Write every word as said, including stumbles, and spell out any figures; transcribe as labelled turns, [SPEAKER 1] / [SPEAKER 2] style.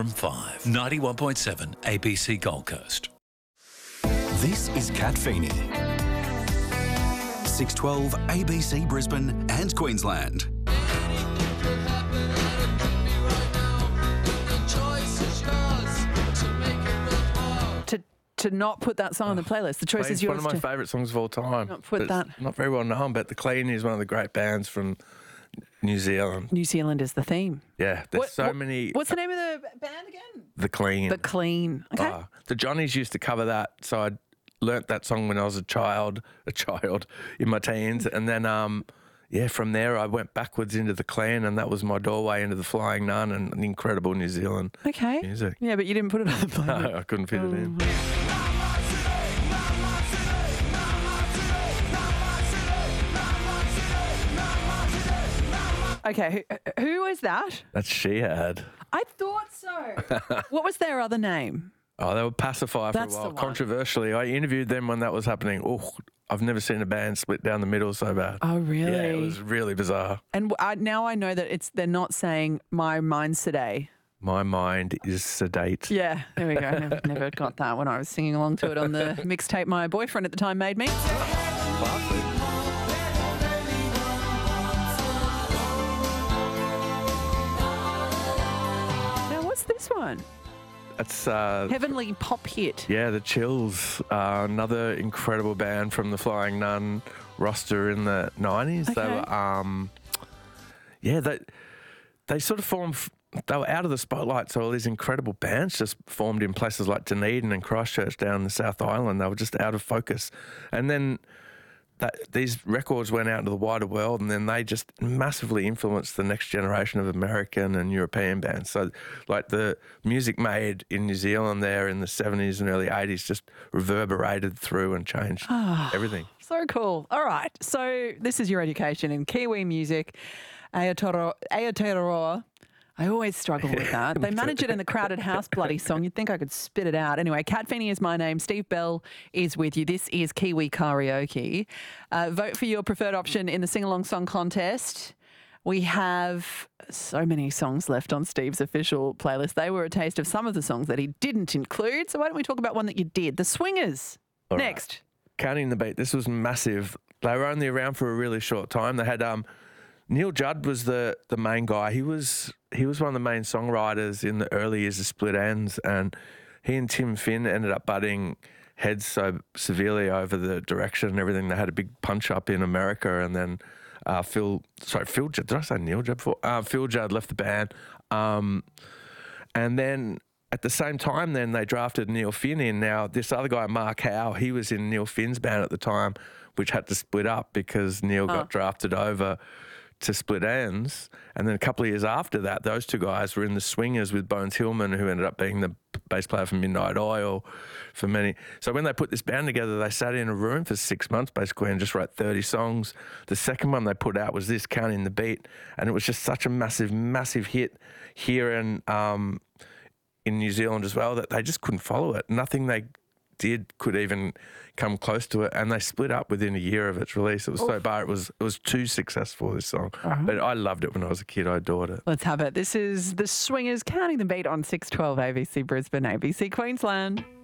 [SPEAKER 1] from five. ninety-one point seven A B C Gold Coast.
[SPEAKER 2] This is Kat Feeney. six twelve A B C Brisbane and Queensland.
[SPEAKER 3] To to not put that song on the playlist, the choice
[SPEAKER 4] Clean's
[SPEAKER 3] is yours.
[SPEAKER 4] one of my
[SPEAKER 3] to
[SPEAKER 4] favourite songs of all time.
[SPEAKER 3] not put
[SPEAKER 4] But
[SPEAKER 3] that-
[SPEAKER 4] it's not very well known, but The Clean is one of the great bands from New Zealand.
[SPEAKER 3] New Zealand is the theme.
[SPEAKER 4] Yeah, there's
[SPEAKER 3] What-
[SPEAKER 4] so
[SPEAKER 3] what-
[SPEAKER 4] many.
[SPEAKER 3] What's the name of the band again?
[SPEAKER 4] The Clean.
[SPEAKER 3] The Clean. Okay.
[SPEAKER 4] Ah, the Johnnies used to cover that, so I learnt that song when I was a child, a child in my teens, and then um, yeah, from there I went backwards into The Clean, and that was my doorway into the Flying Nun and an incredible New Zealand
[SPEAKER 3] okay.
[SPEAKER 4] music.
[SPEAKER 3] Yeah, but you didn't put it on the playlist.
[SPEAKER 4] No, I couldn't fit it in.
[SPEAKER 3] Okay, who, who was that?
[SPEAKER 4] That's Shihad.
[SPEAKER 3] I thought so. What was their other name?
[SPEAKER 4] Oh, they were Pacify for
[SPEAKER 3] That's
[SPEAKER 4] a
[SPEAKER 3] the
[SPEAKER 4] while.
[SPEAKER 3] one.
[SPEAKER 4] Controversially, I interviewed them when that was happening. Oh, I've never seen a band split down the middle so bad.
[SPEAKER 3] Oh, really?
[SPEAKER 4] Yeah, it was really bizarre.
[SPEAKER 3] And w- I, now I know that it's they're not saying my mind's today.
[SPEAKER 4] My mind is sedate.
[SPEAKER 3] Yeah, there we go. Never, never got that when I was singing along to it on the mixtape my boyfriend at the time made me. Now, what's this one?
[SPEAKER 4] That's uh,
[SPEAKER 3] Heavenly pop hit.
[SPEAKER 4] yeah, the Chills, uh, another incredible band from the Flying Nun roster in the nineties. They
[SPEAKER 3] Okay.
[SPEAKER 4] were, um, yeah, they they sort of formed. They were out of the spotlight, so all these incredible bands just formed in places like Dunedin and Christchurch down the South Island. They were just out of focus, and then that, these records went out into the wider world, and then they just massively influenced the next generation of American and European bands. So, like the music made in New Zealand there in the seventies and early eighties just reverberated through and changed everything.
[SPEAKER 3] So cool. All right. So this is your education in Kiwi music. Aotearoa. Aotearoa. I always struggle with that. They manage it in the Crowded House bloody song. You'd think I could spit it out. Anyway, Kat Feeney is my name. Steve Bell is with you. This is Kiwi Karaoke. Uh, vote for your preferred option in the sing-along song contest. We have so many songs left on Steve's official playlist. They were a taste of some of the songs that he didn't include. So why don't we talk about one that you did? The Swingers.
[SPEAKER 4] All right.
[SPEAKER 3] Next.
[SPEAKER 4] Counting the Beat, this was massive. They were only around for a really short time. They had um, Neil Judd was the, the main guy. He was he was one of the main songwriters in the early years of Split Enz, and he and Tim Finn ended up butting heads so severely over the direction and everything. They had a big punch up in America, and then uh, Phil, sorry, Phil Judd, did I say Neil Judd before? Uh, Phil Judd left the band, um, and then at the same time, then they drafted Neil Finn in. Now, this other guy, Mark Howe, he was in Neil Finn's band at the time, which had to split up because Neil got drafted over to Split Enz. And then a couple of years after that, those two guys were in the Swingers with Bones Hillman, who ended up being the bass player for Midnight Oil for many. So when they put this band together, they sat in a room for six months basically and just wrote thirty songs. The second one they put out was this, Counting the Beat, and it was just such a massive, massive hit here in, um, in New Zealand as well that they just couldn't follow it. Nothing they did could even come close to it, and they split up within a year of its release. It was so bad. It was it was too successful, this song.
[SPEAKER 3] Uh-huh.
[SPEAKER 4] But I loved it when I was a kid. I adored it.
[SPEAKER 3] Let's have it. This is The Swingers, Counting the Beat on six twelve A B C Brisbane, A B C Queensland.